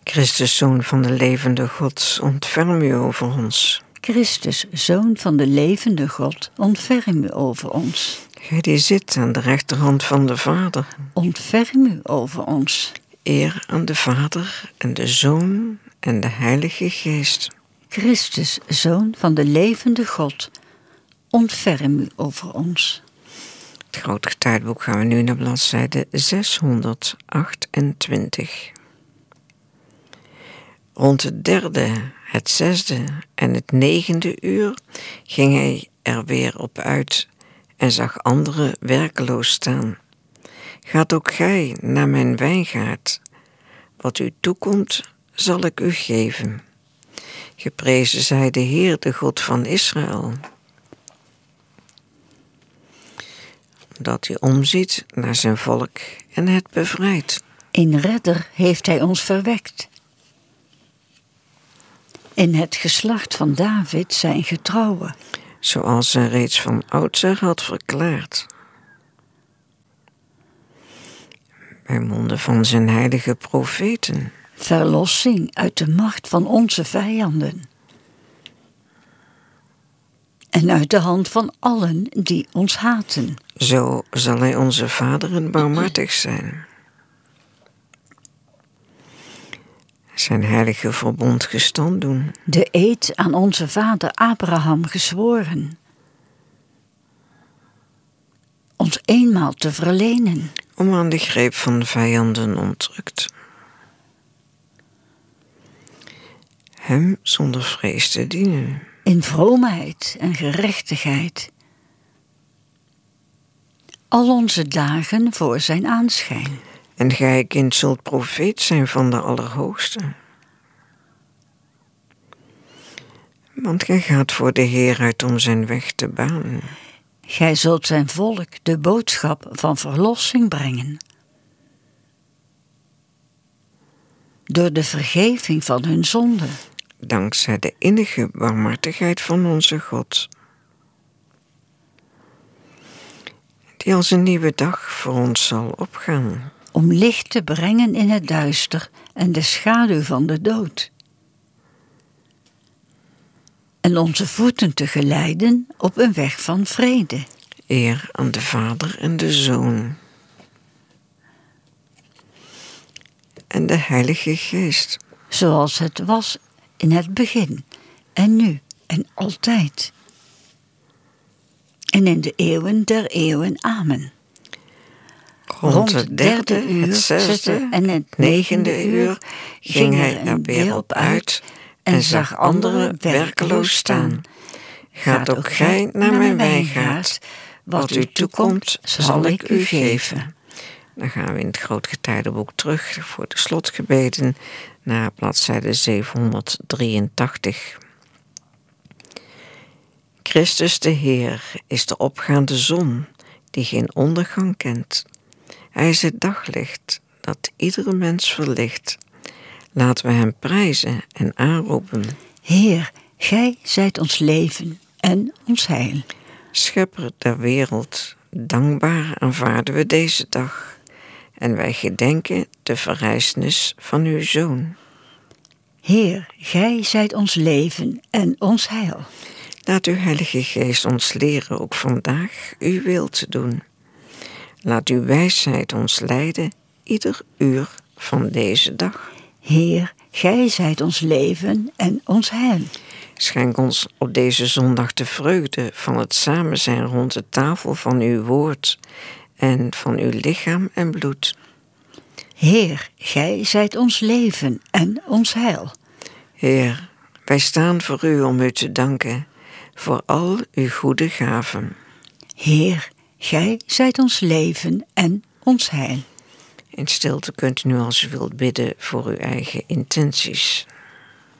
Christus, Zoon van de levende God, ontferm u over ons. Christus, Zoon van de levende God, ontferm u over ons. Gij die zit aan de rechterhand van de Vader, ontferm u over ons. Eer aan de Vader en de Zoon en de Heilige Geest. Christus, Zoon van de levende God, ontferm u over ons. Het Grootgetuigenboek gaan we nu naar bladzijde 628. Rond het 3e, het 6e en het 9e uur ging hij er weer op uit en zag anderen werkeloos staan. Gaat ook gij naar mijn wijngaard. Wat u toekomt, zal ik u geven. Geprezen zij de Heer, de God van Israël. Dat hij omziet naar zijn volk en het bevrijdt. Een redder heeft hij ons verwekt. In het geslacht van David zijn getrouwen. Zoals hij reeds van oudsher had verklaard. Bij monden van zijn heilige profeten. Verlossing uit de macht van onze vijanden. En uit de hand van allen die ons haten. Zo zal hij onze vaderen barmhartig zijn. Zijn heilige verbond gestand doen. De eed aan onze vader Abraham gezworen. Ons eenmaal te verlenen. Om aan de greep van vijanden ontrukt. Hem zonder vrees te dienen. In vroomheid en gerechtigheid. Al onze dagen voor zijn aanschijn. En gij, kind, zult profeet zijn van de Allerhoogste. Want gij gaat voor de Heer uit om zijn weg te banen. Gij zult zijn volk de boodschap van verlossing brengen. Door de vergeving van hun zonden. Dankzij de innige barmhartigheid van onze God. Die als een nieuwe dag voor ons zal opgaan. Om licht te brengen in het duister en de schaduw van de dood. En onze voeten te geleiden op een weg van vrede. Eer aan de Vader en de Zoon. En de Heilige Geest. Zoals het was in het begin, en nu, en altijd. En in de eeuwen der eeuwen. Amen. Rond het 3e, het 6e en het 9e uur ging hij er weer op uit en zag anderen werkeloos staan. Gaat ook gij naar mijn wijngaard. Wat u toekomt, zal ik u geven. Dan gaan we in het Grootgetuigenboek terug voor de slotgebeden naar bladzijde 783. Christus de Heer is de opgaande zon die geen ondergang kent. Hij is het daglicht dat iedere mens verlicht. Laten we hem prijzen en aanroepen. Heer, gij zijt ons leven en ons heil. Schepper der wereld, dankbaar aanvaarden we deze dag. En wij gedenken de verrijzenis van uw Zoon. Heer, gij zijt ons leven en ons heil. Laat uw Heilige Geest ons leren ook vandaag uw wil te doen. Laat uw wijsheid ons leiden ieder uur van deze dag. Heer, gij zijt ons leven en ons heil. Schenk ons op deze zondag de vreugde van het samen zijn rond de tafel van uw woord en van uw lichaam en bloed. Heer, gij zijt ons leven en ons heil. Heer, wij staan voor u om u te danken voor al uw goede gaven. Heer, gij zijt ons leven en ons heil. In stilte kunt u nu als u wilt bidden voor uw eigen intenties.